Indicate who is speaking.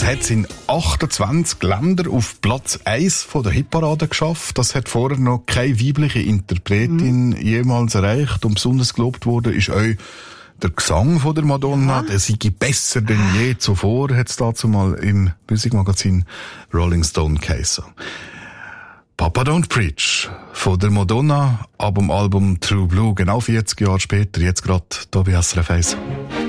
Speaker 1: Es hat es in 28 Ländern auf Platz 1 von der Hitparade geschafft. Das hat vorher noch keine weibliche Interpretin jemals erreicht. Und besonders gelobt worden ist auch der Gesang von der Madonna. Der sei besser denn je zuvor, hat es dazu mal im Musikmagazin Rolling Stone geheißen. Papa Don't Preach von der Madonna ab dem Album True Blue. Genau 40 Jahre später, jetzt gerade hier bei SRF 1.